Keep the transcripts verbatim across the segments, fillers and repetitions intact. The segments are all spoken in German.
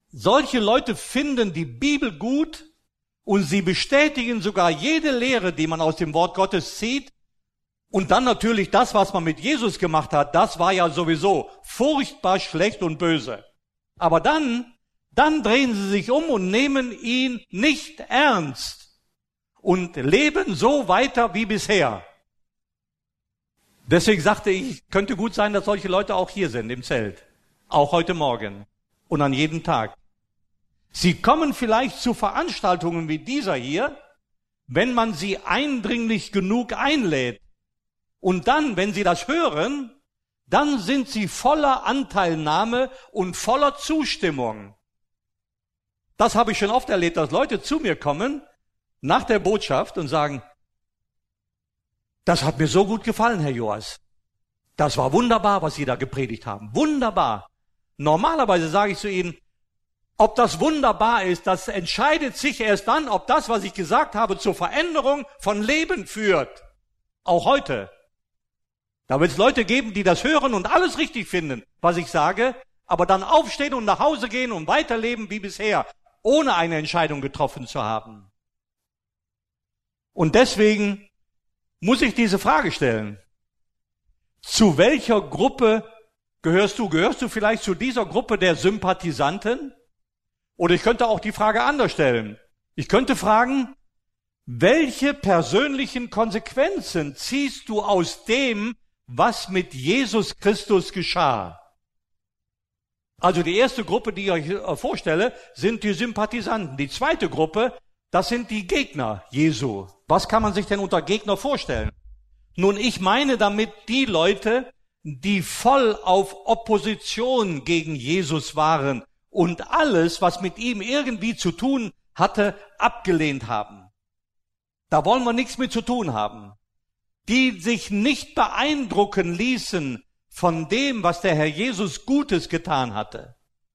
Solche Leute finden die Bibel gut und sie bestätigen sogar jede Lehre, die man aus dem Wort Gottes zieht. Und dann natürlich das, was man mit Jesus gemacht hat, das war ja sowieso furchtbar schlecht und böse. Aber dann, dann drehen sie sich um und nehmen ihn nicht ernst und leben so weiter wie bisher. Deswegen sagte ich, könnte gut sein, dass solche Leute auch hier sind im Zelt. Auch heute Morgen und an jedem Tag. Sie kommen vielleicht zu Veranstaltungen wie dieser hier, wenn man sie eindringlich genug einlädt. Und dann, wenn sie das hören, dann sind sie voller Anteilnahme und voller Zustimmung. Das habe ich schon oft erlebt, dass Leute zu mir kommen nach der Botschaft und sagen, das hat mir so gut gefallen, Herr Joas. Das war wunderbar, was Sie da gepredigt haben. Wunderbar. Normalerweise sage ich zu Ihnen, ob das wunderbar ist, das entscheidet sich erst dann, ob das, was ich gesagt habe, zur Veränderung von Leben führt. Auch heute. Da wird es Leute geben, die das hören und alles richtig finden, was ich sage, aber dann aufstehen und nach Hause gehen und weiterleben wie bisher, ohne eine Entscheidung getroffen zu haben. Und deswegen muss ich diese Frage stellen. Zu welcher Gruppe gehörst du? Gehörst du vielleicht zu dieser Gruppe der Sympathisanten? Oder ich könnte auch die Frage anders stellen. Ich könnte fragen, welche persönlichen Konsequenzen ziehst du aus dem, was mit Jesus Christus geschah? Also die erste Gruppe, die ich euch vorstelle, sind die Sympathisanten. Die zweite Gruppe, das sind die Gegner Jesu. Was kann man sich denn unter Gegner vorstellen? Nun, ich meine damit die Leute, die voll auf Opposition gegen Jesus waren und alles, was mit ihm irgendwie zu tun hatte, abgelehnt haben. Da wollen wir nichts mit zu tun haben. Die sich nicht beeindrucken ließen von dem, was der Herr Jesus Gutes getan hatte.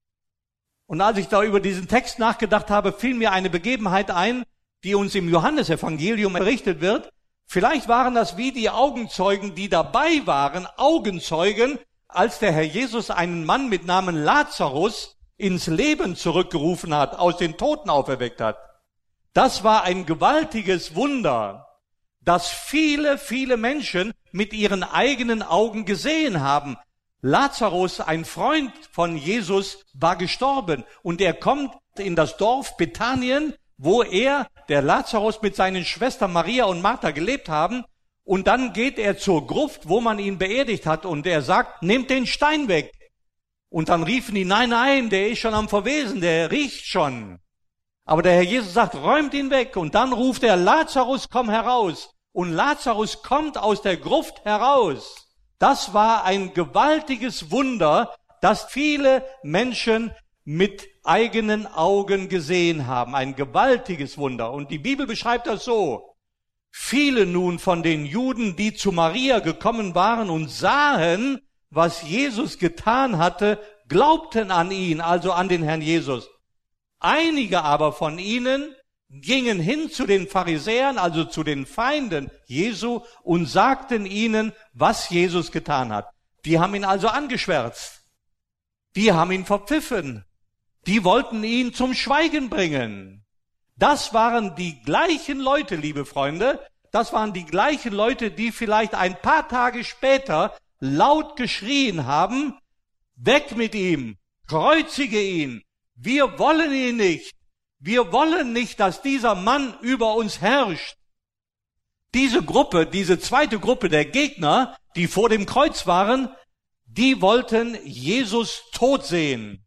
Und als ich da über diesen Text nachgedacht habe, fiel mir eine Begebenheit ein, die uns im Johannesevangelium berichtet wird. Vielleicht waren das wie die Augenzeugen, die dabei waren, Augenzeugen, als der Herr Jesus einen Mann mit Namen Lazarus ins Leben zurückgerufen hat, aus den Toten auferweckt hat. Das war ein gewaltiges Wunder, das viele, viele Menschen mit ihren eigenen Augen gesehen haben. Lazarus, ein Freund von Jesus, war gestorben und er kommt in das Dorf Bethanien, wo er, der Lazarus, mit seinen Schwestern Maria und Martha gelebt haben, und dann geht er zur Gruft, wo man ihn beerdigt hat, und er sagt, nehmt den Stein weg. Und dann riefen die, nein, nein, der ist schon am Verwesen, der riecht schon. Aber der Herr Jesus sagt, räumt ihn weg. Und dann ruft er, Lazarus, komm heraus. Und Lazarus kommt aus der Gruft heraus. Das war ein gewaltiges Wunder, das viele Menschen mit eigenen Augen gesehen haben. Ein gewaltiges Wunder. Und die Bibel beschreibt das so. Viele nun von den Juden, die zu Maria gekommen waren und sahen, was Jesus getan hatte, glaubten an ihn, also an den Herrn Jesus. Einige aber von ihnen gingen hin zu den Pharisäern, also zu den Feinden Jesu, und sagten ihnen, was Jesus getan hat. Die haben ihn also angeschwärzt. Die haben ihn verpfiffen. Die wollten ihn zum Schweigen bringen. Das waren die gleichen Leute, liebe Freunde, das waren die gleichen Leute, die vielleicht ein paar Tage später laut geschrien haben, weg mit ihm, kreuzige ihn, wir wollen ihn nicht, wir wollen nicht, dass dieser Mann über uns herrscht. Diese Gruppe, diese zweite Gruppe der Gegner, die vor dem Kreuz waren, die wollten Jesus tot sehen.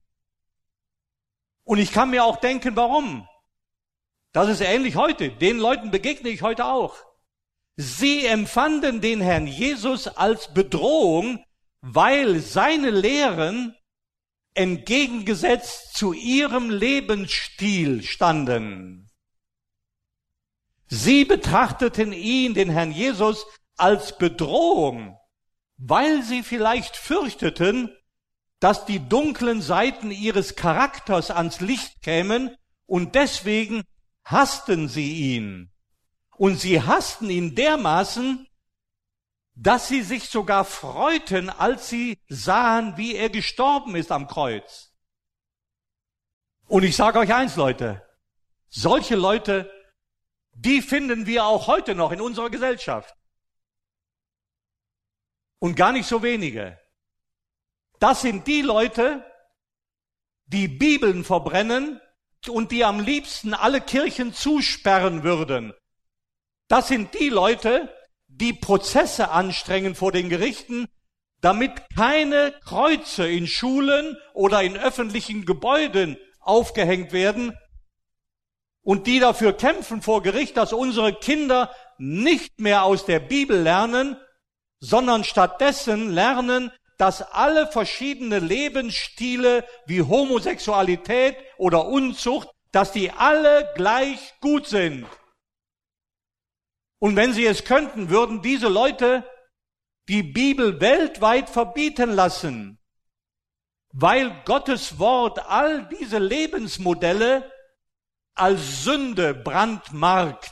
Und ich kann mir auch denken, warum. Das ist ähnlich heute. Den Leuten begegne ich heute auch. Sie empfanden den Herrn Jesus als Bedrohung, weil seine Lehren entgegengesetzt zu ihrem Lebensstil standen. Sie betrachteten ihn, den Herrn Jesus, als Bedrohung, weil sie vielleicht fürchteten, dass die dunklen Seiten ihres Charakters ans Licht kämen, und deswegen hassten sie ihn. Und sie hassten ihn dermaßen, dass sie sich sogar freuten, als sie sahen, wie er gestorben ist am Kreuz. Und ich sage euch eins, Leute, solche Leute, die finden wir auch heute noch in unserer Gesellschaft. Und gar nicht so wenige. Das sind die Leute, die Bibeln verbrennen und die am liebsten alle Kirchen zusperren würden. Das sind die Leute, die Prozesse anstrengen vor den Gerichten, damit keine Kreuze in Schulen oder in öffentlichen Gebäuden aufgehängt werden und die dafür kämpfen vor Gericht, dass unsere Kinder nicht mehr aus der Bibel lernen, sondern stattdessen lernen, dass alle verschiedene Lebensstile wie Homosexualität oder Unzucht, dass die alle gleich gut sind. Und wenn sie es könnten, würden diese Leute die Bibel weltweit verbieten lassen, weil Gottes Wort all diese Lebensmodelle als Sünde brandmarkt.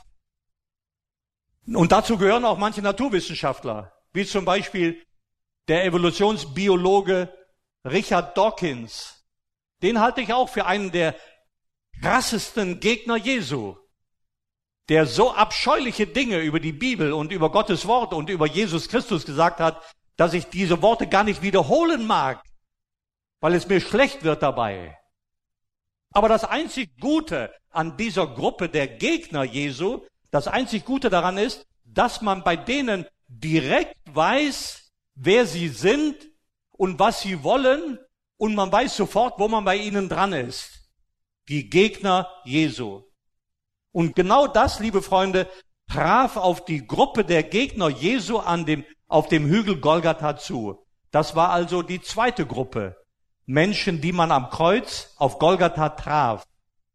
Und dazu gehören auch manche Naturwissenschaftler, wie zum Beispiel der Evolutionsbiologe Richard Dawkins. Den halte ich auch für einen der krassesten Gegner Jesu, der so abscheuliche Dinge über die Bibel und über Gottes Wort und über Jesus Christus gesagt hat, dass ich diese Worte gar nicht wiederholen mag, weil es mir schlecht wird dabei. Aber das einzig Gute an dieser Gruppe der Gegner Jesu, das einzig Gute daran ist, dass man bei denen direkt weiß, wer sie sind und was sie wollen, und man weiß sofort, wo man bei ihnen dran ist. Die Gegner Jesu. Und genau das, liebe Freunde, traf auf die Gruppe der Gegner Jesu an dem, auf dem Hügel Golgatha zu. Das war also die zweite Gruppe. Menschen, die man am Kreuz auf Golgatha traf.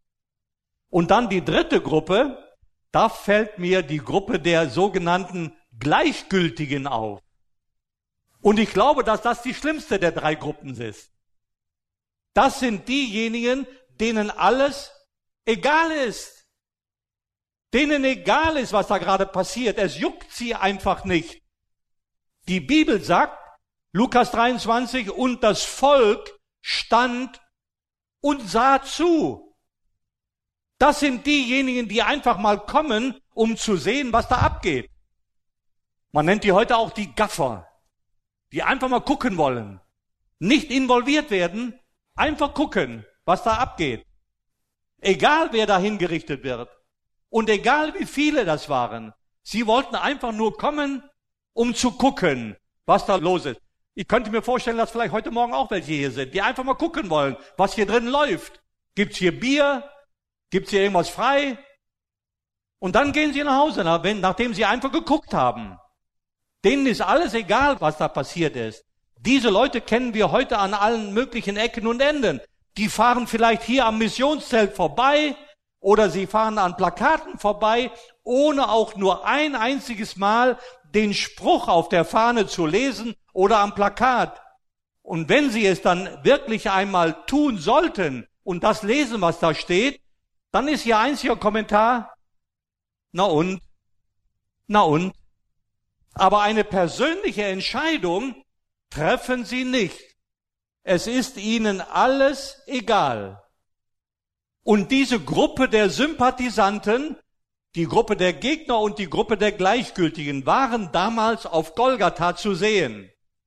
Und dann die dritte Gruppe, da fällt mir die Gruppe der sogenannten Gleichgültigen auf. Und ich glaube, dass das die schlimmste der drei Gruppen ist. Das sind diejenigen, denen alles egal ist. Denen egal ist, was da gerade passiert. Es juckt sie einfach nicht. Die Bibel sagt, Lukas dreiundzwanzig, und das Volk stand und sah zu. Das sind diejenigen, die einfach mal kommen, um zu sehen, was da abgeht. Man nennt die heute auch die Gaffer, die einfach mal gucken wollen. Nicht involviert werden, einfach gucken, was da abgeht. Egal, wer da hingerichtet wird. Und egal, wie viele das waren. Sie wollten einfach nur kommen, um zu gucken, was da los ist. Ich könnte mir vorstellen, dass vielleicht heute Morgen auch welche hier sind, die einfach mal gucken wollen, was hier drin läuft. Gibt's hier Bier? Gibt's hier irgendwas frei? Und dann gehen sie nach Hause, nachdem sie einfach geguckt haben. Denen ist alles egal, was da passiert ist. Diese Leute kennen wir heute an allen möglichen Ecken und Enden. Die fahren vielleicht hier am Missionszelt vorbei oder sie fahren an Plakaten vorbei, ohne auch nur ein einziges Mal den Spruch auf der Fahne zu lesen oder am Plakat. Und wenn sie es dann wirklich einmal tun sollten und das lesen, was da steht, dann ist ihr einziger Kommentar, na und, na und. Aber eine persönliche Entscheidung treffen sie nicht. Es ist ihnen alles egal. Und diese Gruppe der Sympathisanten, die Gruppe der Gegner und die Gruppe der Gleichgültigen waren damals auf Golgatha zu sehen.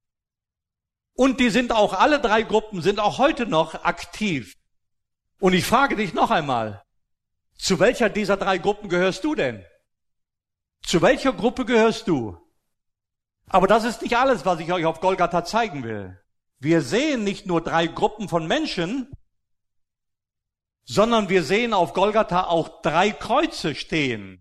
Und die sind auch, alle drei Gruppen sind auch heute noch aktiv. Und ich frage dich noch einmal, zu welcher dieser drei Gruppen gehörst du denn? Zu welcher Gruppe gehörst du? Aber das ist nicht alles, was ich euch auf Golgatha zeigen will. Wir sehen nicht nur drei Gruppen von Menschen, sondern wir sehen auf Golgatha auch drei Kreuze stehen.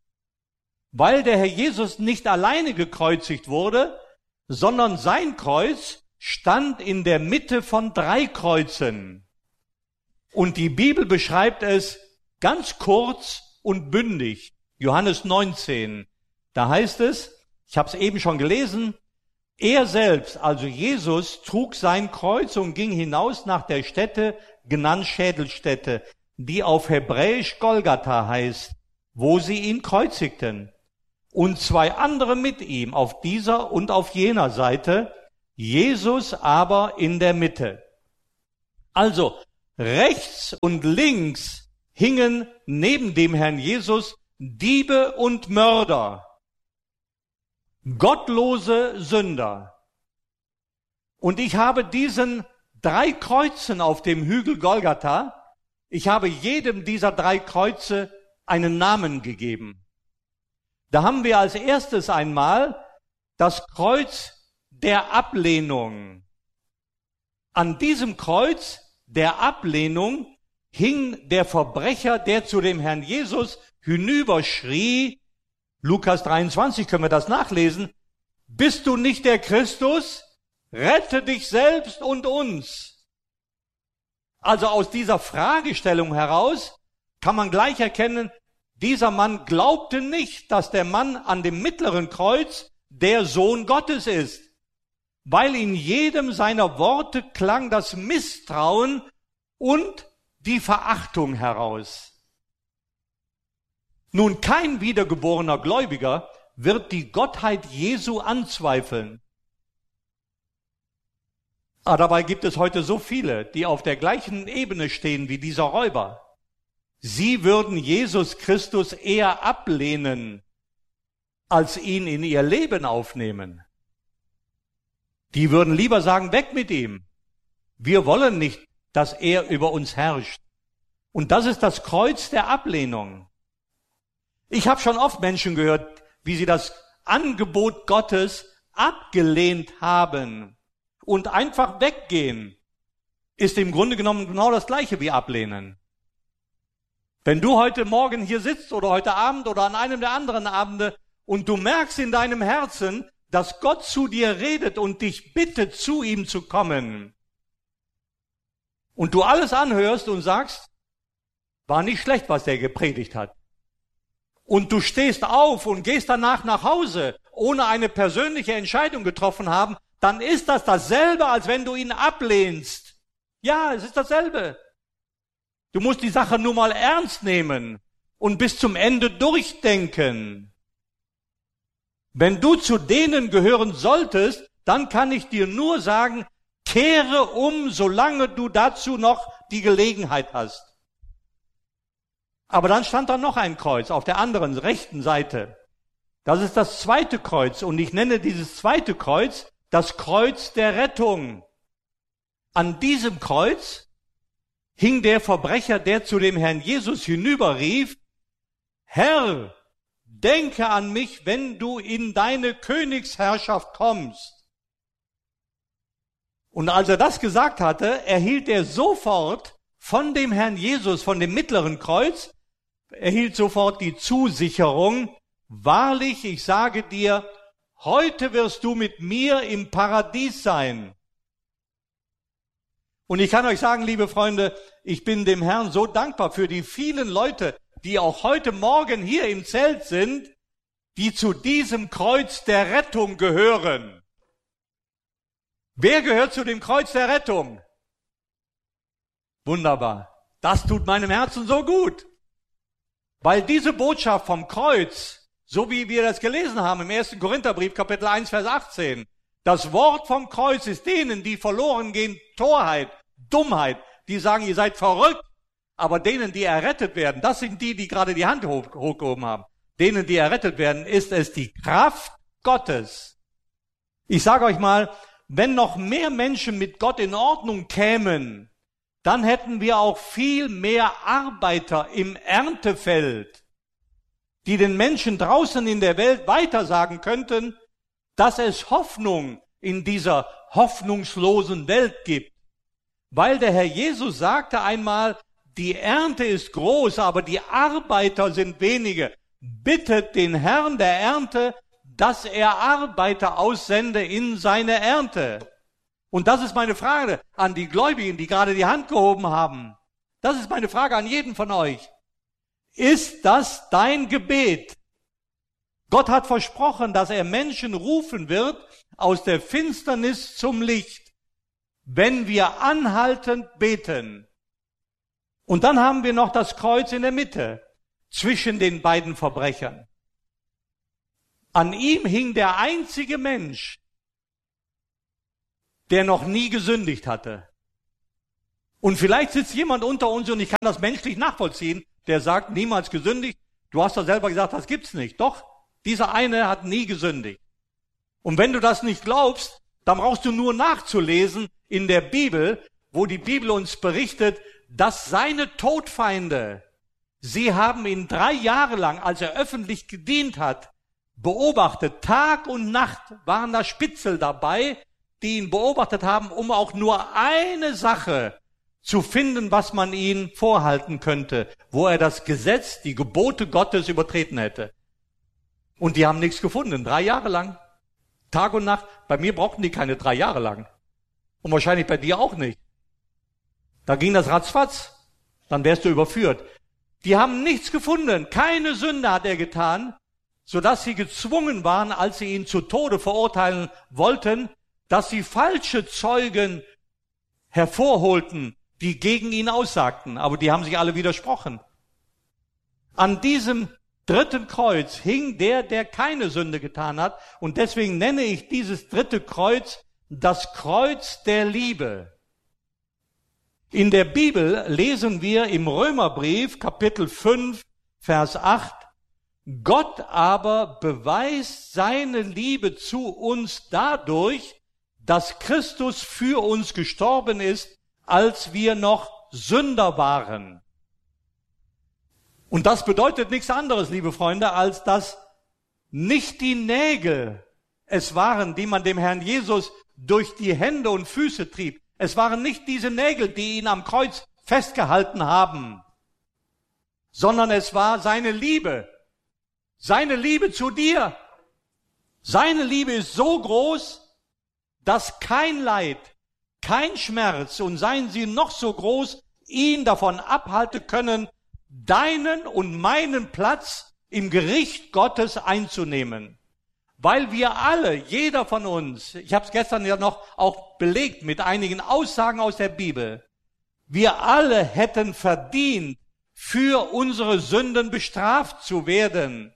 Weil der Herr Jesus nicht alleine gekreuzigt wurde, sondern sein Kreuz stand in der Mitte von drei Kreuzen. Und die Bibel beschreibt es ganz kurz und bündig. Johannes neunzehn, da heißt es, ich habe es eben schon gelesen, er selbst, also Jesus, trug sein Kreuz und ging hinaus nach der Stätte, genannt Schädelstätte, die auf Hebräisch Golgatha heißt, wo sie ihn kreuzigten. Und zwei andere mit ihm, auf dieser und auf jener Seite, Jesus aber in der Mitte. Also, Rechts und links hingen neben dem Herrn Jesus Diebe und Mörder, gottlose Sünder. Und ich habe diesen drei Kreuzen auf dem Hügel Golgatha, ich habe jedem dieser drei Kreuze einen Namen gegeben. Da haben wir als erstes einmal das Kreuz der Ablehnung. An diesem Kreuz der Ablehnung hing der Verbrecher, der zu dem Herrn Jesus hinüberschrie, Lukas dreiundzwanzig können wir das nachlesen, bist du nicht der Christus? Rette dich selbst und uns. Also aus dieser Fragestellung heraus kann man gleich erkennen, dieser Mann glaubte nicht, dass der Mann an dem mittleren Kreuz der Sohn Gottes ist, weil in jedem seiner Worte klang das Misstrauen und die Verachtung heraus. Nun, kein wiedergeborener Gläubiger wird die Gottheit Jesu anzweifeln. Aber dabei gibt es heute so viele, die auf der gleichen Ebene stehen wie dieser Räuber. Sie würden Jesus Christus eher ablehnen, als ihn in ihr Leben aufnehmen. Die würden lieber sagen, weg mit ihm. Wir wollen nicht, dass er über uns herrscht. Und das ist das Kreuz der Ablehnung. Ich habe schon oft Menschen gehört, wie sie das Angebot Gottes abgelehnt haben und einfach weggehen. Ist im Grunde genommen genau das Gleiche wie ablehnen. Wenn du heute Morgen hier sitzt oder heute Abend oder an einem der anderen Abende und du merkst in deinem Herzen, dass Gott zu dir redet und dich bittet, zu ihm zu kommen, und du alles anhörst und sagst, war nicht schlecht, was der gepredigt hat, und du stehst auf und gehst danach nach Hause, ohne eine persönliche Entscheidung getroffen haben, dann ist das dasselbe, als wenn du ihn ablehnst. Ja, es ist dasselbe. Du musst die Sache nur mal ernst nehmen und bis zum Ende durchdenken. Wenn du zu denen gehören solltest, dann kann ich dir nur sagen, kehre um, solange du dazu noch die Gelegenheit hast. Aber dann stand da noch ein Kreuz auf der anderen, rechten Seite. Das ist das zweite Kreuz und ich nenne dieses zweite Kreuz das Kreuz der Rettung. An diesem Kreuz hing der Verbrecher, der zu dem Herrn Jesus hinüberrief, Herr, denke an mich, wenn du in deine Königsherrschaft kommst. Und als er das gesagt hatte, erhielt er sofort von dem Herrn Jesus, von dem mittleren Kreuz, erhielt sofort die Zusicherung, wahrlich, ich sage dir, heute wirst du mit mir im Paradies sein. Und ich kann euch sagen, liebe Freunde, ich bin dem Herrn so dankbar für die vielen Leute, die auch heute Morgen hier im Zelt sind, die zu diesem Kreuz der Rettung gehören. Wer gehört zu dem Kreuz der Rettung? Wunderbar. Das tut meinem Herzen so gut. Weil diese Botschaft vom Kreuz, so wie wir das gelesen haben im ersten Korintherbrief, Kapitel eins, Vers achtzehn, das Wort vom Kreuz ist denen, die verloren gehen, Torheit, Dummheit, die sagen, ihr seid verrückt, aber denen, die errettet werden, das sind die, die gerade die Hand hoch, hochgehoben haben, denen, die errettet werden, ist es die Kraft Gottes. Ich sage euch mal, wenn noch mehr Menschen mit Gott in Ordnung kämen, dann hätten wir auch viel mehr Arbeiter im Erntefeld, die den Menschen draußen in der Welt weitersagen könnten, dass es Hoffnung in dieser hoffnungslosen Welt gibt. Weil der Herr Jesus sagte einmal, die Ernte ist groß, aber die Arbeiter sind wenige. Bittet den Herrn der Ernte, dass er Arbeiter aussende in seine Ernte. Und das ist meine Frage an die Gläubigen, die gerade die Hand gehoben haben. Das ist meine Frage an jeden von euch. Ist das dein Gebet? Gott hat versprochen, dass er Menschen rufen wird aus der Finsternis zum Licht, wenn wir anhaltend beten. Und dann haben wir noch das Kreuz in der Mitte, zwischen den beiden Verbrechern. An ihm hing der einzige Mensch, der noch nie gesündigt hatte. Und vielleicht sitzt jemand unter uns, und ich kann das menschlich nachvollziehen, der sagt, niemals gesündigt. Du hast doch selber gesagt, das gibt's nicht. Doch, dieser eine hat nie gesündigt. Und wenn du das nicht glaubst, dann brauchst du nur nachzulesen in der Bibel, wo die Bibel uns berichtet, dass seine Todfeinde, sie haben ihn drei Jahre lang, als er öffentlich gedient hat, beobachtet. Tag und Nacht waren da Spitzel dabei, die ihn beobachtet haben, um auch nur eine Sache zu finden, was man ihm vorhalten könnte, wo er das Gesetz, die Gebote Gottes übertreten hätte. Und die haben nichts gefunden, drei Jahre lang. Tag und Nacht. Bei mir brauchten die keine drei Jahre lang. Und wahrscheinlich bei dir auch nicht. Da ging das ratzfatz. Dann wärst du überführt. Die haben nichts gefunden. Keine Sünde hat er getan, sodass sie gezwungen waren, als sie ihn zu Tode verurteilen wollten, dass sie falsche Zeugen hervorholten, die gegen ihn aussagten. Aber die haben sich alle widersprochen. An diesem dritten Kreuz hing der, der keine Sünde getan hat. Und deswegen nenne ich dieses dritte Kreuz das Kreuz der Liebe. In der Bibel lesen wir im Römerbrief, Kapitel fünf, Vers acht, Gott aber beweist seine Liebe zu uns dadurch, dass Christus für uns gestorben ist, als wir noch Sünder waren. Und das bedeutet nichts anderes, liebe Freunde, als dass nicht die Nägel es waren, die man dem Herrn Jesus durch die Hände und Füße trieb. Es waren nicht diese Nägel, die ihn am Kreuz festgehalten haben, sondern es war seine Liebe. Seine Liebe zu dir. Seine Liebe ist so groß, dass kein Leid, kein Schmerz, und seien sie noch so groß, ihn davon abhalten können, deinen und meinen Platz im Gericht Gottes einzunehmen. Weil wir alle, jeder von uns, ich habe es gestern ja noch auch belegt mit einigen Aussagen aus der Bibel, wir alle hätten verdient, für unsere Sünden bestraft zu werden.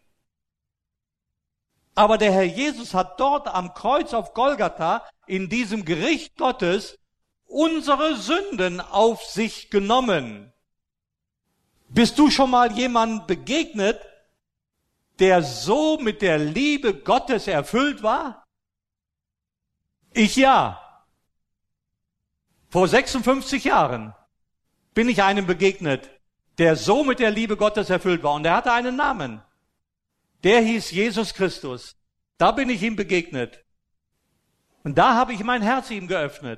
Aber der Herr Jesus hat dort am Kreuz auf Golgatha, in diesem Gericht Gottes, unsere Sünden auf sich genommen. Bist du schon mal jemandem begegnet, der so mit der Liebe Gottes erfüllt war? Ich ja. Vor sechsundfünfzig Jahren bin ich einem begegnet, der so mit der Liebe Gottes erfüllt war. Und er hatte einen Namen. Der hieß Jesus Christus. Da bin ich ihm begegnet. Und da habe ich mein Herz ihm geöffnet.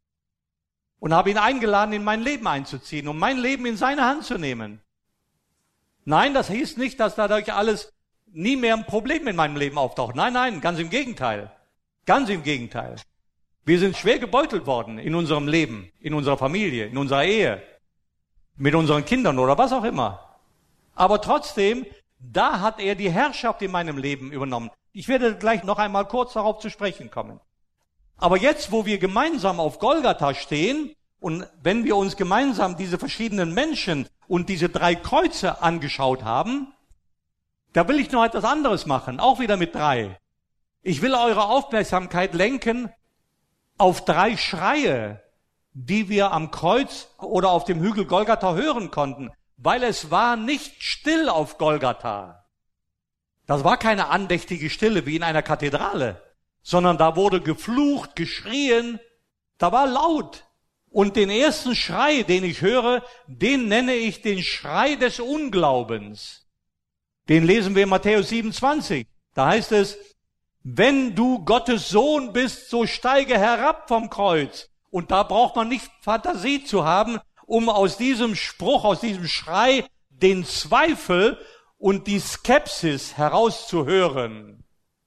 Und habe ihn eingeladen, in mein Leben einzuziehen, um mein Leben in seine Hand zu nehmen. Nein, das hieß nicht, dass dadurch alles nie mehr ein Problem in meinem Leben auftaucht. Nein, nein, ganz im Gegenteil. Ganz im Gegenteil. Wir sind schwer gebeutelt worden in unserem Leben, in unserer Familie, in unserer Ehe, mit unseren Kindern oder was auch immer. Aber trotzdem, da hat er die Herrschaft in meinem Leben übernommen. Ich werde gleich noch einmal kurz darauf zu sprechen kommen. Aber jetzt, wo wir gemeinsam auf Golgatha stehen und wenn wir uns gemeinsam diese verschiedenen Menschen und diese drei Kreuze angeschaut haben, da will ich noch etwas anderes machen, auch wieder mit drei. Ich will eure Aufmerksamkeit lenken auf drei Schreie, die wir am Kreuz oder auf dem Hügel Golgatha hören konnten, weil es war nicht still auf Golgatha. Das war keine andächtige Stille wie in einer Kathedrale, sondern da wurde geflucht, geschrien, da war laut. Und den ersten Schrei, den ich höre, den nenne ich den Schrei des Unglaubens. Den lesen wir in Matthäus siebenundzwanzig. Da heißt es, wenn du Gottes Sohn bist, so steige herab vom Kreuz. Und da braucht man nicht Fantasie zu haben, um aus diesem Spruch, aus diesem Schrei, den Zweifel und die Skepsis herauszuhören.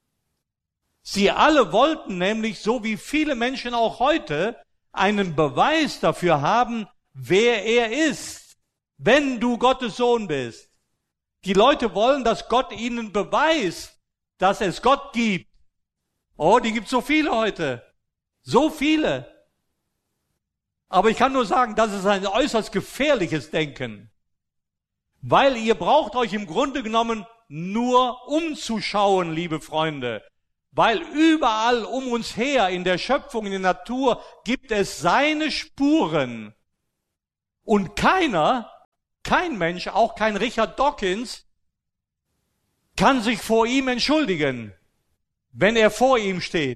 Sie alle wollten nämlich, so wie viele Menschen auch heute, einen Beweis dafür haben, wer er ist, wenn du Gottes Sohn bist. Die Leute wollen, dass Gott ihnen beweist, dass es Gott gibt. Oh, die gibt so viele heute. So viele. Aber ich kann nur sagen, das ist ein äußerst gefährliches Denken. Weil ihr braucht euch im Grunde genommen nur umzuschauen, liebe Freunde. Weil überall um uns her in der Schöpfung, in der Natur gibt es seine Spuren. Und keiner, kein Mensch, auch kein Richard Dawkins, kann sich vor ihm entschuldigen, wenn er vor ihm steht.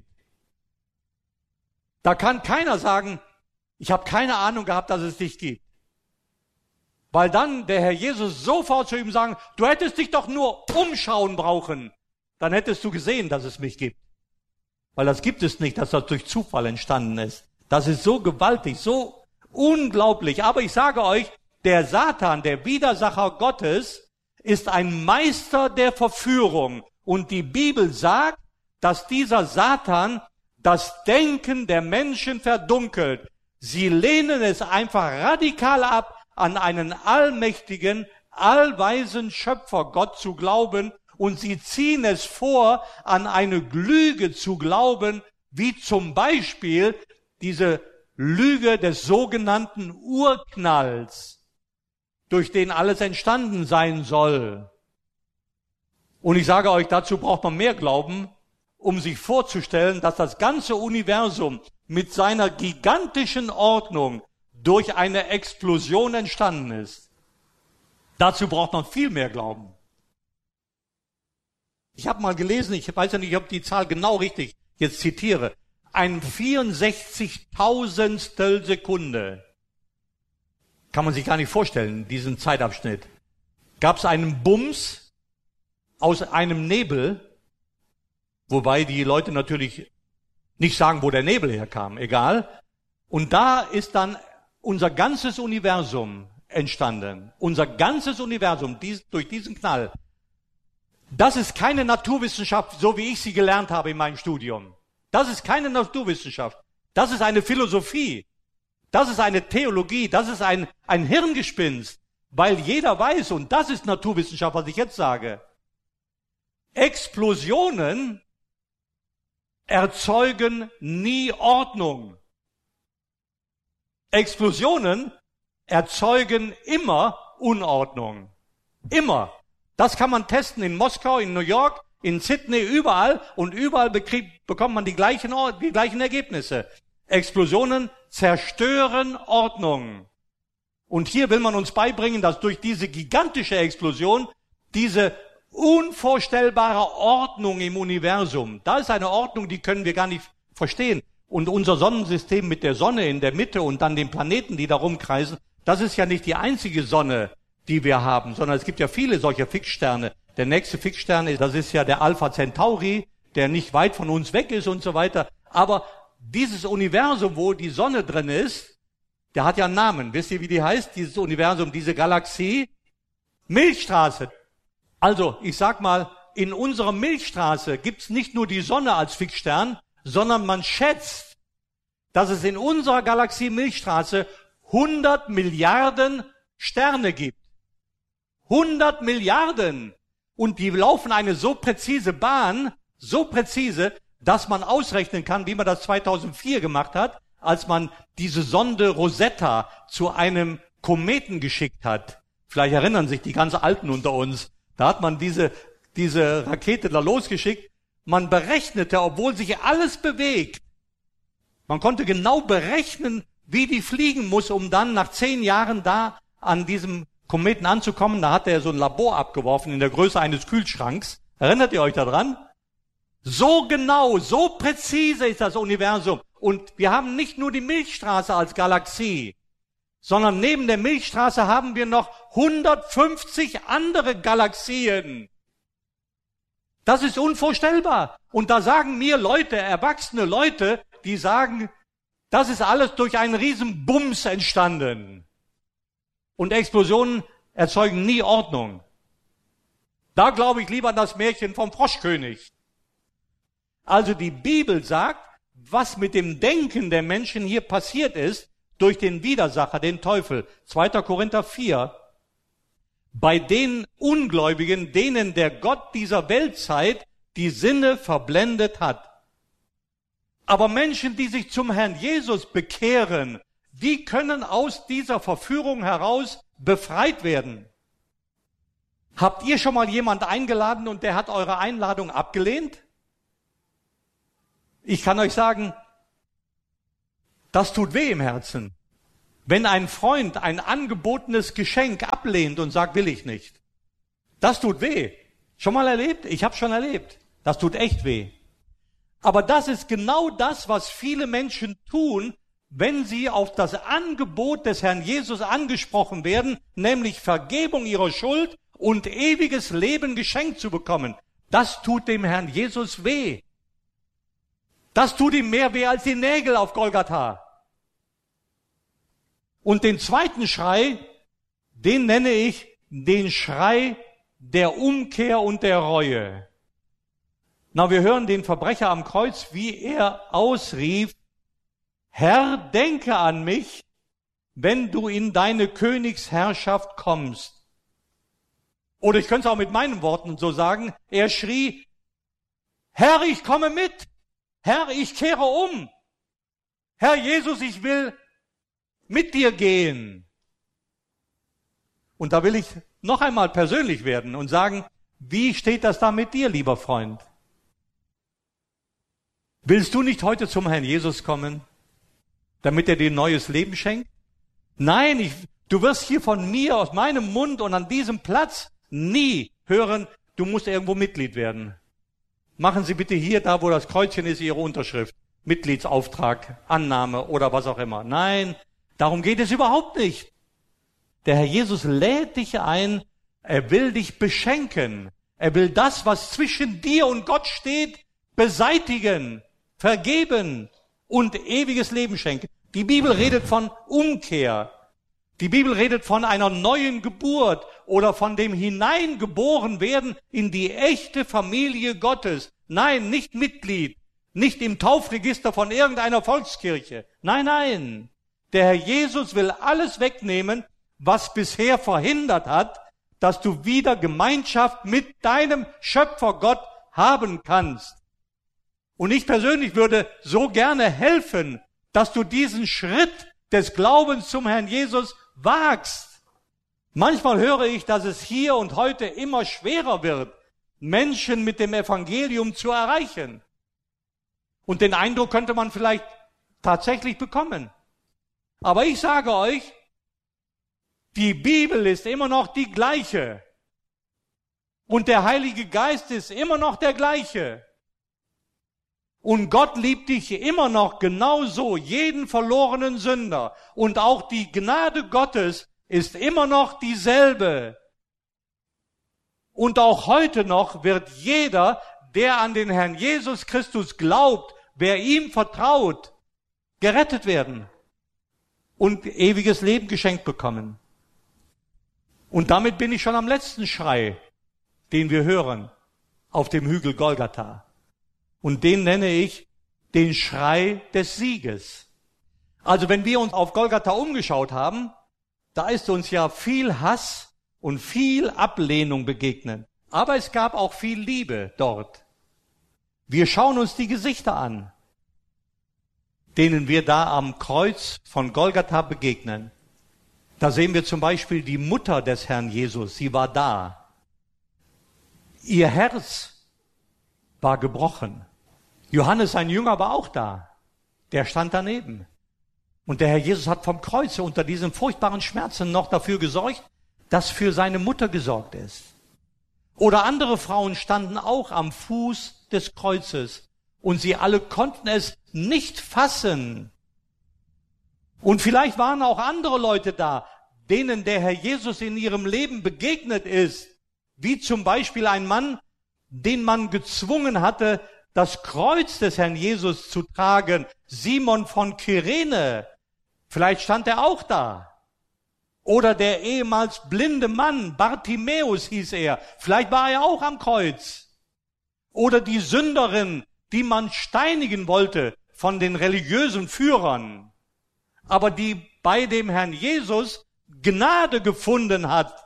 Da kann keiner sagen, ich habe keine Ahnung gehabt, dass es dich gibt. Weil dann der Herr Jesus sofort zu ihm sagen, du hättest dich doch nur umschauen brauchen. Dann hättest du gesehen, dass es mich gibt. Weil das gibt es nicht, dass das durch Zufall entstanden ist. Das ist so gewaltig, so unglaublich. Aber ich sage euch, der Satan, der Widersacher Gottes, ist ein Meister der Verführung. Und die Bibel sagt, dass dieser Satan das Denken der Menschen verdunkelt. Sie lehnen es einfach radikal ab, an einen allmächtigen, allweisen Schöpfer Gott zu glauben, und sie ziehen es vor, an eine Lüge zu glauben, wie zum Beispiel diese Lüge des sogenannten Urknalls, durch den alles entstanden sein soll. Und ich sage euch, dazu braucht man mehr Glauben, um sich vorzustellen, dass das ganze Universum mit seiner gigantischen Ordnung durch eine Explosion entstanden ist. Dazu braucht man viel mehr Glauben. Ich habe mal gelesen, ich weiß ja nicht, ob die Zahl genau richtig jetzt zitiere, ein vierundsechzigtausendstel Sekunde, kann man sich gar nicht vorstellen, diesen Zeitabschnitt, gab es einen Bums aus einem Nebel, wobei die Leute natürlich nicht sagen, wo der Nebel herkam, egal. Und da ist dann unser ganzes Universum entstanden. Unser ganzes Universum dies, durch diesen Knall. Das ist keine Naturwissenschaft, so wie ich sie gelernt habe in meinem Studium. Das ist keine Naturwissenschaft. Das ist eine Philosophie. Das ist eine Theologie. Das ist ein, ein Hirngespinst. Weil jeder weiß, und das ist Naturwissenschaft, was ich jetzt sage, Explosionen erzeugen nie Ordnung. Explosionen erzeugen immer Unordnung. Immer. Das kann man testen in Moskau, in New York, in Sydney, überall. Und überall bekommt man die gleichen, die gleichen Ergebnisse. Explosionen zerstören Ordnung. Und hier will man uns beibringen, dass durch diese gigantische Explosion diese unvorstellbare Ordnung im Universum, da ist eine Ordnung, die können wir gar nicht verstehen. Und unser Sonnensystem mit der Sonne in der Mitte und dann den Planeten, die da rumkreisen, das ist ja nicht die einzige Sonne, die wir haben, sondern es gibt ja viele solcher Fixsterne. Der nächste Fixstern, das ist ja der Alpha Centauri, der nicht weit von uns weg ist und so weiter. Aber dieses Universum, wo die Sonne drin ist, der hat ja einen Namen. Wisst ihr, wie die heißt, dieses Universum, diese Galaxie? Milchstraße. Also, ich sag mal, in unserer Milchstraße gibt's nicht nur die Sonne als Fixstern, sondern man schätzt, dass es in unserer Galaxie Milchstraße hundert Milliarden Sterne gibt. hundert Milliarden! Und die laufen eine so präzise Bahn, so präzise, dass man ausrechnen kann, wie man das zweitausendvier gemacht hat, als man diese Sonde Rosetta zu einem Kometen geschickt hat. Vielleicht erinnern sich die ganz Alten unter uns. Da hat man diese, diese Rakete da losgeschickt. Man berechnete, obwohl sich alles bewegt. Man konnte genau berechnen, wie die fliegen muss, um dann nach zehn Jahren da an diesem Kometen anzukommen. Da hat er so ein Labor abgeworfen in der Größe eines Kühlschranks. Erinnert ihr euch daran? So genau, so präzise ist das Universum. Und wir haben nicht nur die Milchstraße als Galaxie, sondern neben der Milchstraße haben wir noch hundertfünfzig andere Galaxien. Das ist unvorstellbar. Und da sagen mir Leute, erwachsene Leute, die sagen, das ist alles durch einen riesen Bums entstanden. Und Explosionen erzeugen nie Ordnung. Da glaube ich lieber an das Märchen vom Froschkönig. Also die Bibel sagt, was mit dem Denken der Menschen hier passiert ist, durch den Widersacher, den Teufel. zweiter Korinther vier. Bei den Ungläubigen, denen der Gott dieser Weltzeit die Sinne verblendet hat. Aber Menschen, die sich zum Herrn Jesus bekehren, die können aus dieser Verführung heraus befreit werden. Habt ihr schon mal jemand eingeladen und der hat eure Einladung abgelehnt? Ich kann euch sagen, das tut weh im Herzen. Wenn ein Freund ein angebotenes Geschenk ablehnt und sagt, will ich nicht, das tut weh. Schon mal erlebt? Ich habe schon erlebt. Das tut echt weh. Aber das ist genau das, was viele Menschen tun, wenn sie auf das Angebot des Herrn Jesus angesprochen werden, nämlich Vergebung ihrer Schuld und ewiges Leben geschenkt zu bekommen. Das tut dem Herrn Jesus weh. Das tut ihm mehr weh als die Nägel auf Golgatha. Und den zweiten Schrei, den nenne ich den Schrei der Umkehr und der Reue. Na, wir hören den Verbrecher am Kreuz, wie er ausrief, Herr, denke an mich, wenn du in deine Königsherrschaft kommst. Oder ich könnte es auch mit meinen Worten so sagen, er schrie, Herr, ich komme mit, Herr, ich kehre um, Herr Jesus, ich will mit dir gehen. Und da will ich noch einmal persönlich werden und sagen, wie steht das da mit dir, lieber Freund? Willst du nicht heute zum Herrn Jesus kommen, damit er dir ein neues Leben schenkt? Nein, ich, du wirst hier von mir, aus meinem Mund und an diesem Platz nie hören, du musst irgendwo Mitglied werden. Machen Sie bitte hier, da wo das Kreuzchen ist, Ihre Unterschrift. Mitgliedsauftrag, Annahme oder was auch immer. Nein, darum geht es überhaupt nicht. Der Herr Jesus lädt dich ein, er will dich beschenken. Er will das, was zwischen dir und Gott steht, beseitigen, vergeben und ewiges Leben schenken. Die Bibel redet von Umkehr. Die Bibel redet von einer neuen Geburt oder von dem Hineingeboren werden in die echte Familie Gottes. Nein, nicht Mitglied, nicht im Taufregister von irgendeiner Volkskirche. Nein, nein. Der Herr Jesus will alles wegnehmen, was bisher verhindert hat, dass du wieder Gemeinschaft mit deinem Schöpfer Gott haben kannst. Und ich persönlich würde so gerne helfen, dass du diesen Schritt des Glaubens zum Herrn Jesus wagst. Manchmal höre ich, dass es hier und heute immer schwerer wird, Menschen mit dem Evangelium zu erreichen. Und den Eindruck könnte man vielleicht tatsächlich bekommen. Aber ich sage euch, die Bibel ist immer noch die gleiche. Und der Heilige Geist ist immer noch der gleiche. Und Gott liebt dich immer noch genauso, jeden verlorenen Sünder. Und auch die Gnade Gottes ist immer noch dieselbe. Und auch heute noch wird jeder, der an den Herrn Jesus Christus glaubt, wer ihm vertraut, gerettet werden und ewiges Leben geschenkt bekommen. Und damit bin ich schon am letzten Schrei, den wir hören auf dem Hügel Golgatha. Und den nenne ich den Schrei des Sieges. Also wenn wir uns auf Golgatha umgeschaut haben, da ist uns ja viel Hass und viel Ablehnung begegnet. Aber es gab auch viel Liebe dort. Wir schauen uns die Gesichter an, denen wir da am Kreuz von Golgatha begegnen. Da sehen wir zum Beispiel die Mutter des Herrn Jesus, sie war da. Ihr Herz war gebrochen. Johannes, sein Jünger, war auch da. Der stand daneben. Und der Herr Jesus hat vom Kreuz unter diesen furchtbaren Schmerzen noch dafür gesorgt, dass für seine Mutter gesorgt ist. Oder andere Frauen standen auch am Fuß des Kreuzes und sie alle konnten es nicht fassen. Und vielleicht waren auch andere Leute da, denen der Herr Jesus in ihrem Leben begegnet ist, wie zum Beispiel ein Mann, den man gezwungen hatte, das Kreuz des Herrn Jesus zu tragen, Simon von Kyrene. Vielleicht stand er auch da. Oder der ehemals blinde Mann, Bartimäus hieß er, vielleicht war er auch am Kreuz. Oder die Sünderin, die man steinigen wollte von den religiösen Führern, aber die bei dem Herrn Jesus Gnade gefunden hat.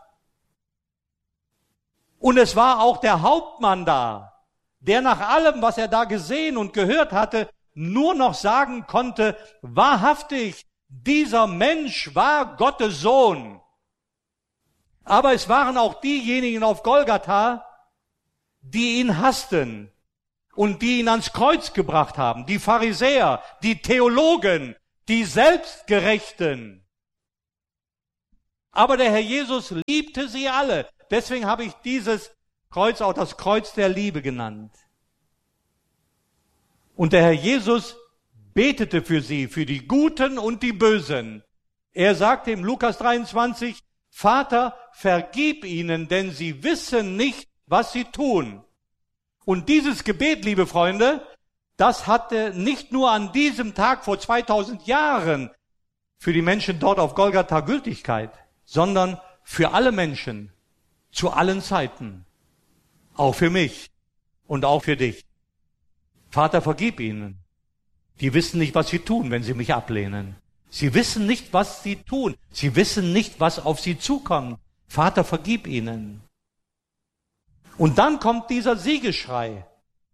Und es war auch der Hauptmann da, der nach allem, was er da gesehen und gehört hatte, nur noch sagen konnte, wahrhaftig, dieser Mensch war Gottes Sohn. Aber es waren auch diejenigen auf Golgatha, die ihn hassten und die ihn ans Kreuz gebracht haben, die Pharisäer, die Theologen, die Selbstgerechten, Aber der Herr Jesus liebte sie alle. Deswegen habe ich dieses Kreuz auch das Kreuz der Liebe genannt. Und der Herr Jesus betete für sie, für die Guten und die Bösen. Er sagte im Lukas dreiundzwanzig, Vater, vergib ihnen, denn sie wissen nicht, was sie tun. Und dieses Gebet, liebe Freunde, das hatte nicht nur an diesem Tag vor zweitausend Jahren für die Menschen dort auf Golgatha Gültigkeit, sondern für alle Menschen, zu allen Zeiten. Auch für mich und auch für dich. Vater, vergib ihnen. Die wissen nicht, was sie tun, wenn sie mich ablehnen. Sie wissen nicht, was sie tun. Sie wissen nicht, was auf sie zukommt. Vater, vergib ihnen. Und dann kommt dieser Siegesschrei.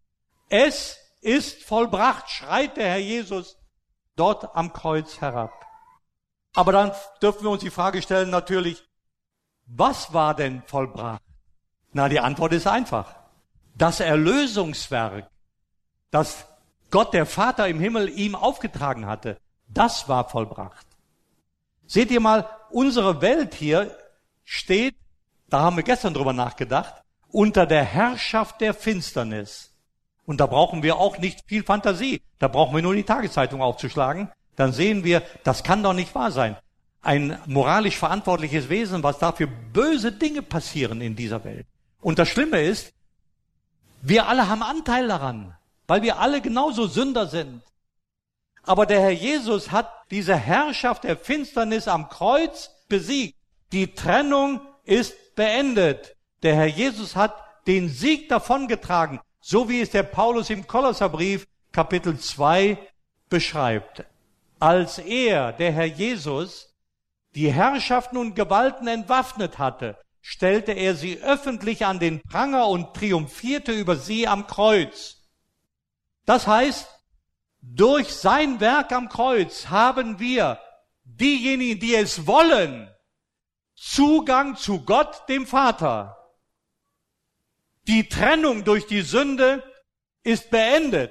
Es ist vollbracht, schreit der Herr Jesus dort am Kreuz herab. Aber dann dürfen wir uns die Frage stellen, natürlich, was war denn vollbracht? Na, die Antwort ist einfach. Das Erlösungswerk, das Gott, der Vater im Himmel, ihm aufgetragen hatte, das war vollbracht. Seht ihr mal, unsere Welt hier steht, da haben wir gestern drüber nachgedacht, unter der Herrschaft der Finsternis. Und da brauchen wir auch nicht viel Fantasie. Da brauchen wir nur die Tageszeitung aufzuschlagen. Dann sehen wir, das kann doch nicht wahr sein. Ein moralisch verantwortliches Wesen, was da für böse Dinge passieren in dieser Welt. Und das Schlimme ist, wir alle haben Anteil daran, weil wir alle genauso Sünder sind. Aber der Herr Jesus hat diese Herrschaft der Finsternis am Kreuz besiegt. Die Trennung ist beendet. Der Herr Jesus hat den Sieg davongetragen, so wie es der Paulus im Kolosserbrief Kapitel zwei beschreibt. Als er, der Herr Jesus, die Herrschaften und Gewalten entwaffnet hatte, stellte er sie öffentlich an den Pranger und triumphierte über sie am Kreuz. Das heißt, durch sein Werk am Kreuz haben wir, diejenigen, die es wollen, Zugang zu Gott, dem Vater. Die Trennung durch die Sünde ist beendet.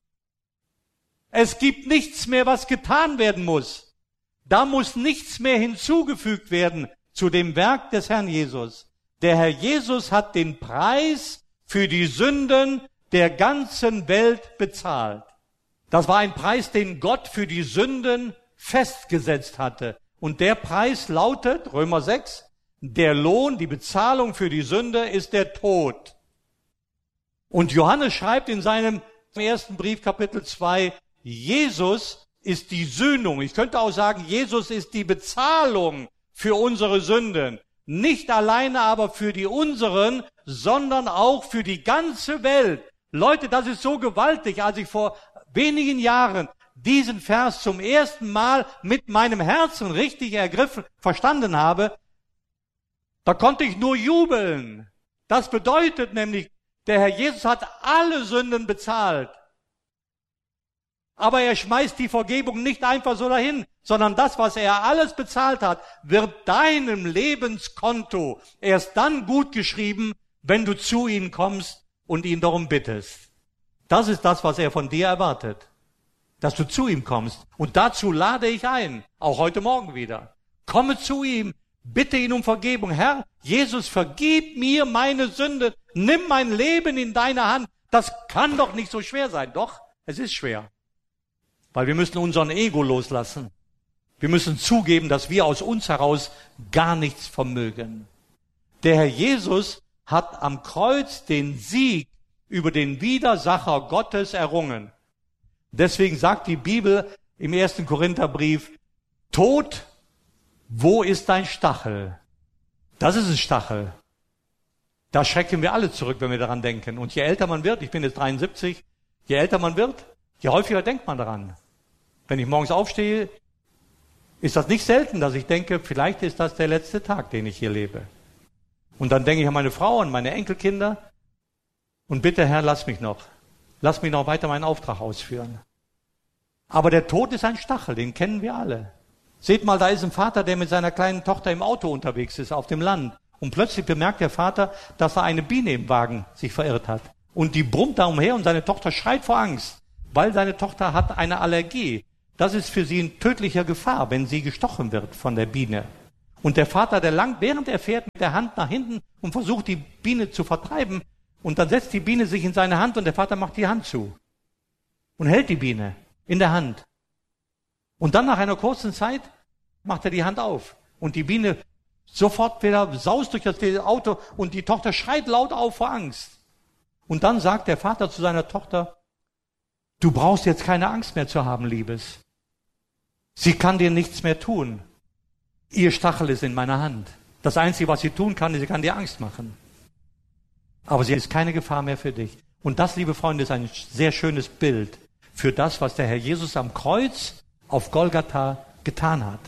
Es gibt nichts mehr, was getan werden muss. Da muss nichts mehr hinzugefügt werden zu dem Werk des Herrn Jesus. Der Herr Jesus hat den Preis für die Sünden der ganzen Welt bezahlt. Das war ein Preis, den Gott für die Sünden festgesetzt hatte. Und der Preis lautet, Römer sechs, der Lohn, die Bezahlung für die Sünde ist der Tod. Und Johannes schreibt in seinem ersten Brief, Kapitel zwei, Jesus ist die Sühnung. Ich könnte auch sagen, Jesus ist die Bezahlung für unsere Sünden. Nicht alleine aber für die unseren, sondern auch für die ganze Welt. Leute, das ist so gewaltig, als ich vor wenigen Jahren diesen Vers zum ersten Mal mit meinem Herzen richtig ergriffen, verstanden habe, da konnte ich nur jubeln. Das bedeutet nämlich, der Herr Jesus hat alle Sünden bezahlt. Aber er schmeißt die Vergebung nicht einfach so dahin, sondern das, was er alles bezahlt hat, wird deinem Lebenskonto erst dann gut geschrieben, wenn du zu ihm kommst und ihn darum bittest. Das ist das, was er von dir erwartet, dass du zu ihm kommst. Und dazu lade ich ein, auch heute Morgen wieder. Komme zu ihm, bitte ihn um Vergebung. Herr, Jesus, vergib mir meine Sünde, nimm mein Leben in deine Hand. Das kann doch nicht so schwer sein. Doch, es ist schwer. Weil wir müssen unseren Ego loslassen. Wir müssen zugeben, dass wir aus uns heraus gar nichts vermögen. Der Herr Jesus hat am Kreuz den Sieg über den Widersacher Gottes errungen. Deswegen sagt die Bibel im ersten Korintherbrief, Tod, wo ist dein Stachel? Das ist ein Stachel. Da schrecken wir alle zurück, wenn wir daran denken. Und je älter man wird, ich bin jetzt dreiundsiebzig, je älter man wird, je häufiger denkt man daran. Wenn ich morgens aufstehe, ist das nicht selten, dass ich denke, vielleicht ist das der letzte Tag, den ich hier lebe. Und dann denke ich an meine Frau, an meine Enkelkinder und bitte, Herr, lass mich noch. Lass mich noch weiter meinen Auftrag ausführen. Aber der Tod ist ein Stachel, den kennen wir alle. Seht mal, da ist ein Vater, der mit seiner kleinen Tochter im Auto unterwegs ist, auf dem Land. Und plötzlich bemerkt der Vater, dass da eine Biene im Wagen sich verirrt hat. Und die brummt da umher und seine Tochter schreit vor Angst, weil seine Tochter hat eine Allergie. Das ist für sie in tödlicher Gefahr, wenn sie gestochen wird von der Biene. Und der Vater, der langt, während er fährt, mit der Hand nach hinten und versucht, die Biene zu vertreiben. Und dann setzt die Biene sich in seine Hand und der Vater macht die Hand zu. Und hält die Biene in der Hand. Und dann nach einer kurzen Zeit macht er die Hand auf. Und die Biene sofort wieder saust durch das Auto und die Tochter schreit laut auf vor Angst. Und dann sagt der Vater zu seiner Tochter, du brauchst jetzt keine Angst mehr zu haben, Liebes. Sie kann dir nichts mehr tun. Ihr Stachel ist in meiner Hand. Das Einzige, was sie tun kann, ist, sie kann dir Angst machen. Aber sie ist keine Gefahr mehr für dich. Und das, liebe Freunde, ist ein sehr schönes Bild für das, was der Herr Jesus am Kreuz auf Golgatha getan hat.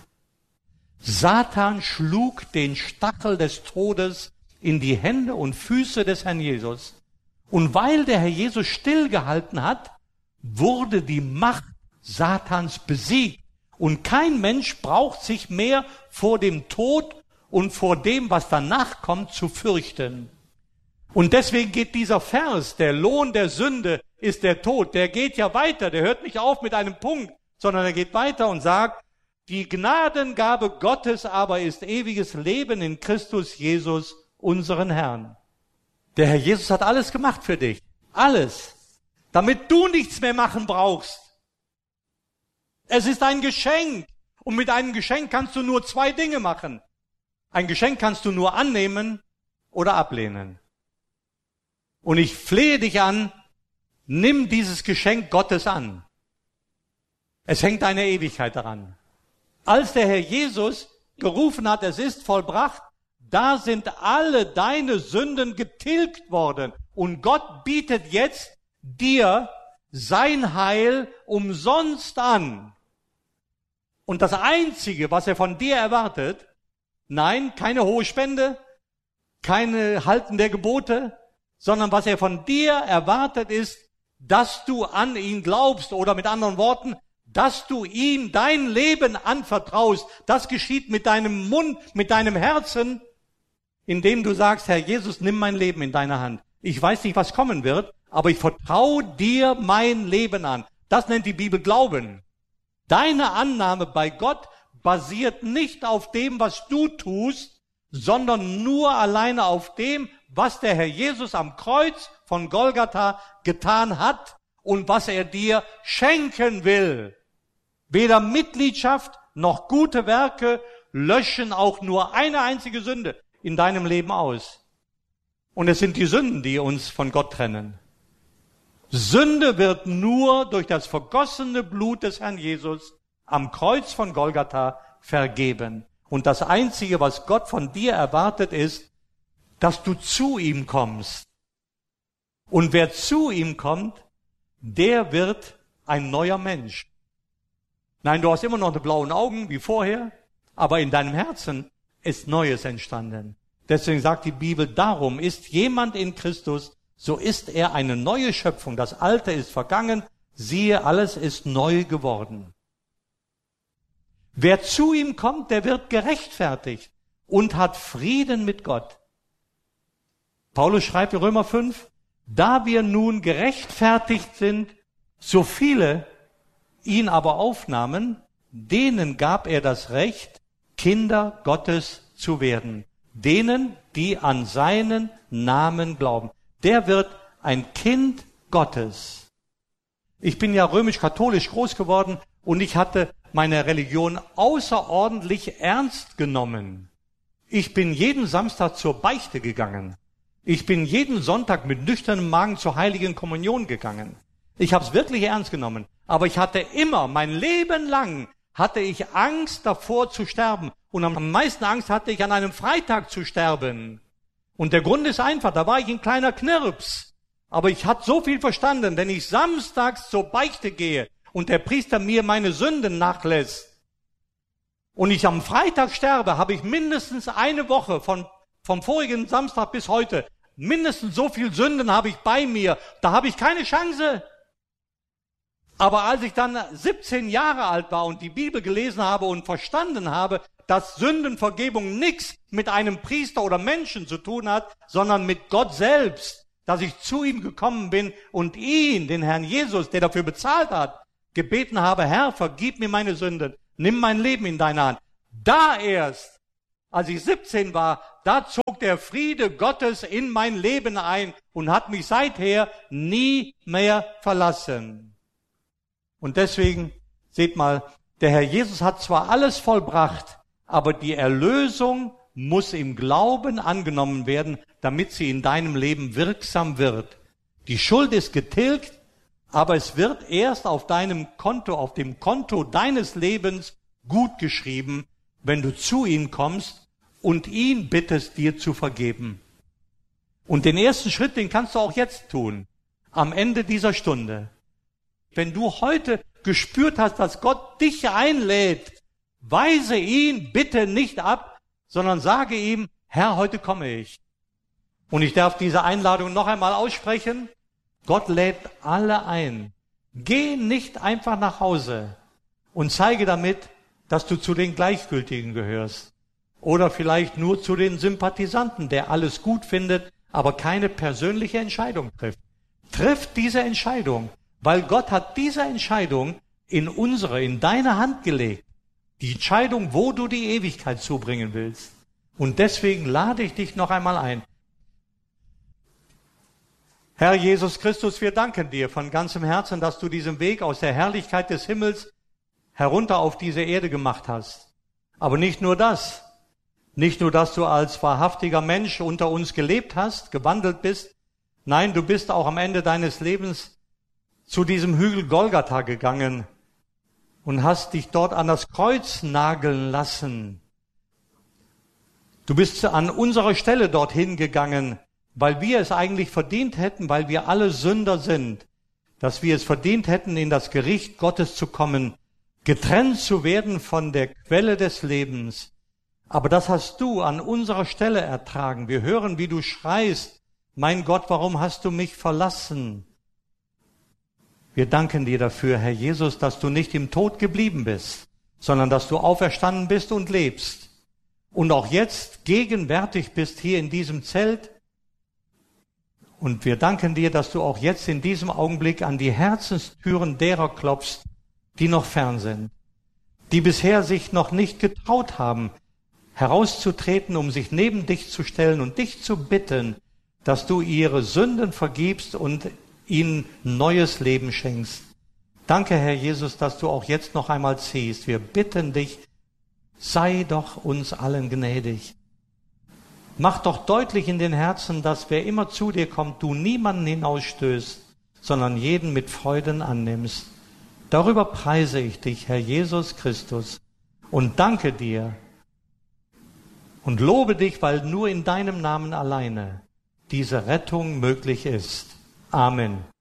Satan schlug den Stachel des Todes in die Hände und Füße des Herrn Jesus. Und weil der Herr Jesus stillgehalten hat, wurde die Macht Satans besiegt. Und kein Mensch braucht sich mehr vor dem Tod und vor dem, was danach kommt, zu fürchten. Und deswegen geht dieser Vers, der Lohn der Sünde ist der Tod, der geht ja weiter, der hört nicht auf mit einem Punkt, sondern er geht weiter und sagt, die Gnadengabe Gottes aber ist ewiges Leben in Christus Jesus, unseren Herrn. Der Herr Jesus hat alles gemacht für dich. Alles. Damit du nichts mehr machen brauchst. Es ist ein Geschenk. Und mit einem Geschenk kannst du nur zwei Dinge machen. Ein Geschenk kannst du nur annehmen oder ablehnen. Und ich flehe dich an, nimm dieses Geschenk Gottes an. Es hängt deine Ewigkeit daran. Als der Herr Jesus gerufen hat, es ist vollbracht, da sind alle deine Sünden getilgt worden. Und Gott bietet jetzt dir sein Heil umsonst an. Und das Einzige, was er von dir erwartet, nein, keine hohe Spende, keine Halten der Gebote, sondern was er von dir erwartet ist, dass du an ihn glaubst oder mit anderen Worten, dass du ihm dein Leben anvertraust. Das geschieht mit deinem Mund, mit deinem Herzen, indem du sagst, Herr Jesus, nimm mein Leben in deine Hand. Ich weiß nicht, was kommen wird, aber ich vertraue dir mein Leben an. Das nennt die Bibel Glauben. Deine Annahme bei Gott basiert nicht auf dem, was du tust, sondern nur alleine auf dem, was der Herr Jesus am Kreuz von Golgatha getan hat und was er dir schenken will. Weder Mitgliedschaft noch gute Werke löschen auch nur eine einzige Sünde in deinem Leben aus. Und es sind die Sünden, die uns von Gott trennen. Sünde wird nur durch das vergossene Blut des Herrn Jesus am Kreuz von Golgatha vergeben. Und das Einzige, was Gott von dir erwartet, ist, dass du zu ihm kommst. Und wer zu ihm kommt, der wird ein neuer Mensch. Nein, du hast immer noch die blauen Augen wie vorher, aber in deinem Herzen ist Neues entstanden. Deswegen sagt die Bibel, darum ist jemand in Christus, so ist er eine neue Schöpfung. Das Alte ist vergangen, siehe, alles ist neu geworden. Wer zu ihm kommt, der wird gerechtfertigt und hat Frieden mit Gott. Paulus schreibt in Römer fünf, da wir nun gerechtfertigt sind, so viele ihn aber aufnahmen, denen gab er das Recht, Kinder Gottes zu werden. Denen, die an seinen Namen glauben. Der wird ein Kind Gottes. Ich bin ja römisch-katholisch groß geworden und ich hatte meine Religion außerordentlich ernst genommen. Ich bin jeden Samstag zur Beichte gegangen. Ich bin jeden Sonntag mit nüchternem Magen zur Heiligen Kommunion gegangen. Ich habe es wirklich ernst genommen. Aber ich hatte immer, mein Leben lang, hatte ich Angst davor zu sterben. Und am meisten Angst hatte ich, an einem Freitag zu sterben. Und der Grund ist einfach, da war ich ein kleiner Knirps. Aber ich hatte so viel verstanden, wenn ich samstags zur Beichte gehe und der Priester mir meine Sünden nachlässt und ich am Freitag sterbe, habe ich mindestens eine Woche von, vom vorigen Samstag bis heute, mindestens so viel Sünden habe ich bei mir. Da habe ich keine Chance. Aber als ich dann siebzehn Jahre alt war und die Bibel gelesen habe und verstanden habe, dass Sündenvergebung nichts mit einem Priester oder Menschen zu tun hat, sondern mit Gott selbst, dass ich zu ihm gekommen bin und ihn, den Herrn Jesus, der dafür bezahlt hat, gebeten habe, Herr, vergib mir meine Sünden, nimm mein Leben in deine Hand. Da erst als ich siebzehn war, da zog der Friede Gottes in mein Leben ein und hat mich seither nie mehr verlassen. Und deswegen, seht mal, der Herr Jesus hat zwar alles vollbracht, aber die Erlösung muss im Glauben angenommen werden, damit sie in deinem Leben wirksam wird. Die Schuld ist getilgt, aber es wird erst auf deinem Konto, auf dem Konto deines Lebens gut geschrieben, wenn du zu ihm kommst und ihn bittest, dir zu vergeben. Und den ersten Schritt, den kannst du auch jetzt tun, am Ende dieser Stunde. Wenn du heute gespürt hast, dass Gott dich einlädt, weise ihn bitte nicht ab, sondern sage ihm, Herr, heute komme ich. Und ich darf diese Einladung noch einmal aussprechen. Gott lädt alle ein. Geh nicht einfach nach Hause und zeige damit, dass du zu den Gleichgültigen gehörst. Oder vielleicht nur zu den Sympathisanten, der alles gut findet, aber keine persönliche Entscheidung trifft. Triff diese Entscheidung, weil Gott hat diese Entscheidung in unsere, in deine Hand gelegt. Die Entscheidung, wo du die Ewigkeit zubringen willst. Und deswegen lade ich dich noch einmal ein. Herr Jesus Christus, wir danken dir von ganzem Herzen, dass du diesen Weg aus der Herrlichkeit des Himmels herunter auf diese Erde gemacht hast. Aber nicht nur das. Nicht nur, dass du als wahrhaftiger Mensch unter uns gelebt hast, gewandelt bist. Nein, du bist auch am Ende deines Lebens zu diesem Hügel Golgatha gegangen und hast dich dort an das Kreuz nageln lassen. Du bist an unserer Stelle dorthin gegangen, weil wir es eigentlich verdient hätten, weil wir alle Sünder sind, dass wir es verdient hätten, in das Gericht Gottes zu kommen, getrennt zu werden von der Quelle des Lebens. Aber das hast du an unserer Stelle ertragen. Wir hören, wie du schreist, mein Gott, warum hast du mich verlassen? Wir danken dir dafür, Herr Jesus, dass du nicht im Tod geblieben bist, sondern dass du auferstanden bist und lebst. Und auch jetzt gegenwärtig bist hier in diesem Zelt. Und wir danken dir, dass du auch jetzt in diesem Augenblick an die Herzenstüren derer klopfst, die noch fern sind, die bisher sich noch nicht getraut haben, herauszutreten, um sich neben dich zu stellen und dich zu bitten, dass du ihre Sünden vergibst und ihnen neues Leben schenkst. Danke, Herr Jesus, dass du auch jetzt noch einmal ziehst. Wir bitten dich, sei doch uns allen gnädig. Mach doch deutlich in den Herzen, dass wer immer zu dir kommt, du niemanden hinausstößt, sondern jeden mit Freuden annimmst. Darüber preise ich dich, Herr Jesus Christus, und danke dir und lobe dich, weil nur in deinem Namen alleine diese Rettung möglich ist. Amen.